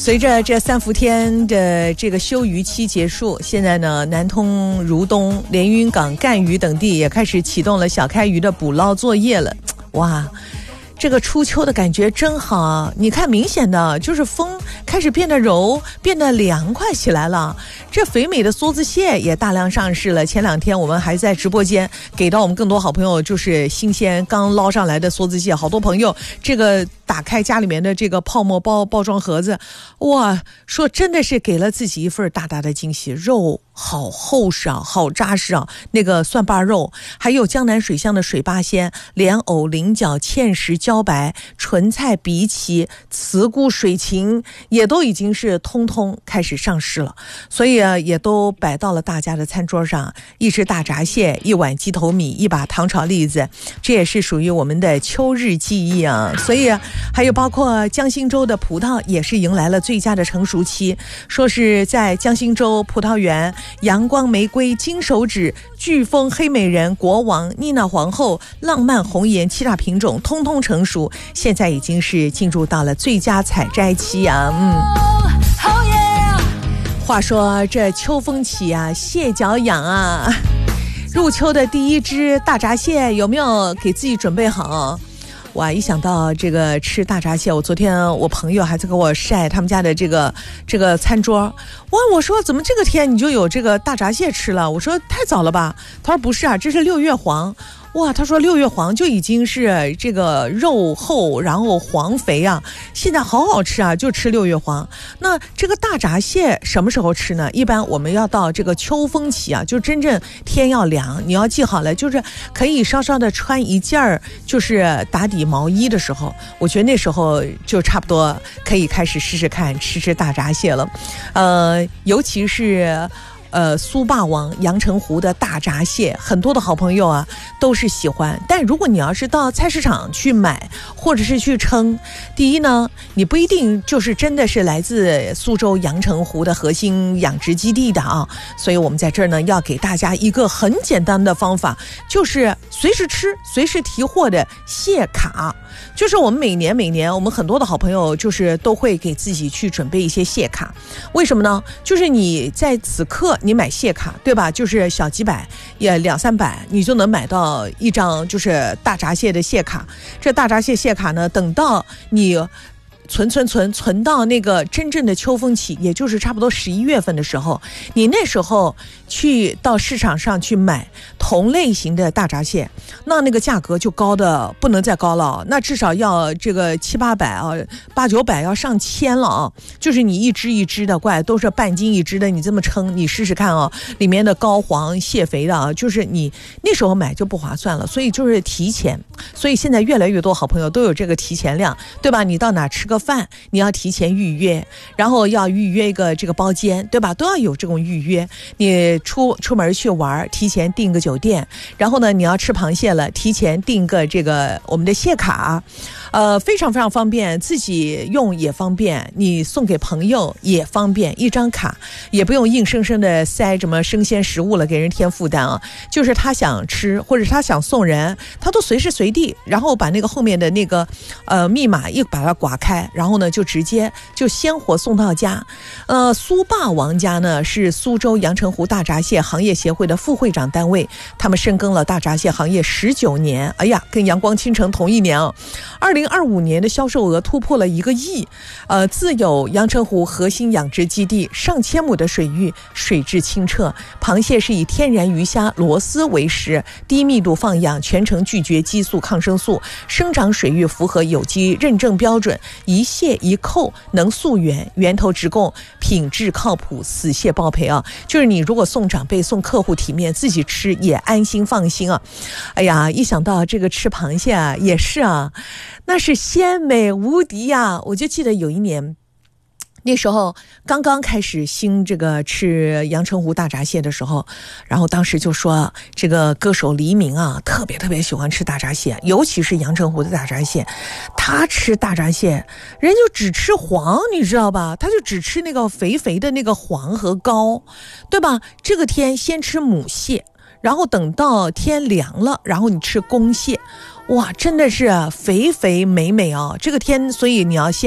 随着这3伏天的这个休渔期结束，现在呢，南通、如东、连云港、赣榆等地也开始启动了小开渔的捕捞作业了。哇，这个初秋的感觉真好，你看明显的就是风开始变得柔，变得凉快起来了。这肥美的梭子蟹也大量上市了。前2天我们还在直播间给到我们更多好朋友，就是新鲜刚捞上来的梭子蟹，好多朋友这个打开家里面的这个泡沫包装盒子，哇，说真的是给了自己一份大大的惊喜。肉好厚实啊，好扎实啊，那个蒜瓣肉，还有江南水乡的水八鲜、莲藕、菱角、芡实、茭白、纯菜、荸荠、茨菇、水芹也都已经是通通开始上市了，所以也都摆到了大家的餐桌上。一只大闸蟹，一碗鸡头米，一把糖炒栗子，这也是属于我们的秋日记忆啊。所以还有包括江心洲的葡萄也是迎来了最佳的成熟期，说是在江心洲葡萄园，阳光玫瑰、金手指、飓风黑美人、国王、妮娜皇后、浪漫红颜7大品种通通成熟，现在已经是进入到了最佳采摘期啊。话说这秋风起啊，蟹脚痒啊，入秋的第一只大闸蟹有没有给自己准备好？哇，一想到这个吃大闸蟹，我昨天我朋友还在给我晒他们家的这个餐桌。哇，我说怎么这个天你就有这个大闸蟹吃了？我说太早了吧？他说不是啊，这是6月黄。哇，他说6月黄就已经是这个肉厚，然后黄肥啊，现在好好吃啊，就吃6月黄。那这个大闸蟹什么时候吃呢？一般我们要到这个秋风起啊，就真正天要凉，你要记好了，就是可以稍稍的穿一件儿就是打底毛衣的时候，我觉得那时候就差不多可以开始试试看吃大闸蟹了。尤其是苏霸王阳澄湖的大闸蟹，很多的好朋友啊都是喜欢。但如果你要是到菜市场去买或者是去称，第一呢，你不一定就是真的是来自苏州阳澄湖的核心养殖基地的啊。所以我们在这儿呢要给大家一个很简单的方法，就是随时吃随时提货的蟹卡。就是我们每年我们很多的好朋友就是都会给自己去准备一些蟹卡。为什么呢？就是你在此刻你买蟹卡，对吧？就是小几百也200-300你就能买到一张就是大闸蟹的蟹卡。这大闸蟹卡呢，等到你存到那个真正的秋风起，也就是差不多11月份的时候，你那时候去到市场上去买同类型的大闸蟹，那个价格就高的不能再高了，那至少要这个700-800啊，800-900要上千了啊。就是你一只一只的怪都是半斤一只的，你这么称，你试试看啊，里面的膏黄蟹肥的啊，就是你那时候买就不划算了。所以就是提前，所以现在越来越多好朋友都有这个提前量，对吧？你到哪吃个饭你要提前预约，然后要预约一个这个包间，对吧？都要有这种预约。你出门去玩，提前订个酒店，然后呢你要吃螃蟹了，提前订个这个我们的蟹卡，非常非常方便，自己用也方便，你送给朋友也方便，一张卡也不用硬生生的塞什么生鲜食物了，给人添负担啊。就是他想吃或者他想送人，他都随时随地，然后把那个后面的那个密码一把它刮开，然后呢就直接就鲜活送到家。苏霸王家呢是苏州阳澄湖大闸蟹行业协会的副会长单位，他们深耕了大闸蟹行业19年，哎呀，跟阳光倾城同一年啊。2025年的销售额突破了1个亿。自有阳澄湖核心养殖基地，上千亩的水域，水质清澈，螃蟹是以天然鱼虾螺丝为食，低密度放养，全程拒绝激素抗生素，生长水域符合有机认证标准，一蟹一扣，能溯源，源头直供，品质靠谱，死蟹包赔啊。就是你如果送长辈送客户体面，自己吃也安心放心啊。哎呀，一想到这个吃螃蟹啊，也是啊，那是鲜美无敌呀。我就记得有一年那时候刚刚开始兴这个吃阳澄湖大闸蟹的时候，然后当时就说这个歌手黎明啊特别喜欢吃大闸蟹，尤其是阳澄湖的大闸蟹。他吃大闸蟹人就只吃黄，你知道吧？他就只吃那个肥的那个黄和膏，对吧？这个天先吃母蟹，然后等到天凉了，然后你吃公蟹。哇，真的是肥美啊！这个天，所以你要先